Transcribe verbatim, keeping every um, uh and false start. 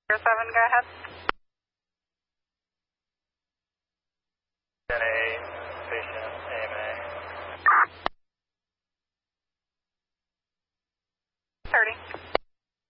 seven, go ahead. ten A, station A M S.